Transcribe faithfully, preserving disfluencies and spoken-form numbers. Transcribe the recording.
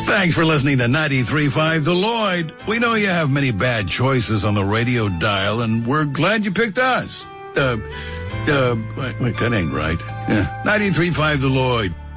Thanks for listening to ninety-three point five The Lloyd. We know you have many bad choices on the radio dial, and we're glad you picked us. Uh, uh, wait, wait that ain't right. Yeah, ninety-three point five The Lloyd.